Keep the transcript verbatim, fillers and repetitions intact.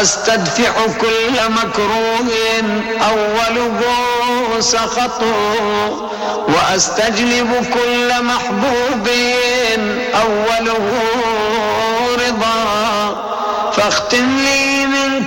واستدفع كل مكروه أوله سخط واستجلب كل محبوب أوله رضا فاختم لي